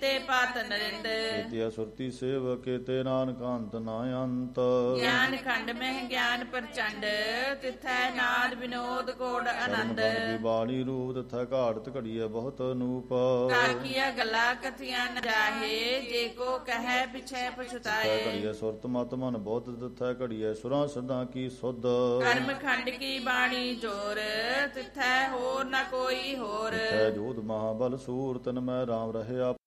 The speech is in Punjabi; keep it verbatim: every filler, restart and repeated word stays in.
ਕੀਤੇ ਪਾਤ ਨਰਿੰਦ। ਕੀਤਿਆ ਸੁਰਤੀ ਸੇਵ ਕੀਤੇ ਨਾਨਕ ਅੰਤ ਨਾ ਅੰਤ। ਗਿਆਨ ਖੰਡ ਮਹਿ ਗਿਆਨ ਪ੍ਰਚੰਡ ਤਿਥੈ ਨਾਦ ਵਿਨੋਦ ਕੋੜ ਆਨੰਦ। ਦੀ ਬਾਣੀ ਰੂਪ ਤਥਾ ਘਾੜਤ ਘੜੀਐ ਬਹੁਤ ਅਨੂਪ। ਕਾਕੀਆ ਗੱਲਾਂ ਕਥੀਆਂ ਨ ਜਾਹੇ ਜੇ ਕੋ ਕਹੈ ਪਿਛੈ ਪਛੁਤਾਏ। ਘੜੀਐ ਸੁਰਤ ਮਤ ਮਨ ਬੁੱਧ ਤਥਾ ਘੜੀਐ ਸੁਰਾਂ ਸਦਾ ਕੀ ਸੁਧ। ਕਰਮ ਖੰਡ ਕੀ ਬਾਣੀ ਜੋਰ ਤਿਥੈ ਹੋਰ ਨ ਕੋਈ ਹੋਰ। ਤਿਥੈ ਜੋਧ ਮਹਾਬਲ ਸੂਰ ਤਨ ਮੈਂ ਰਾਮ ਰਹਿਆ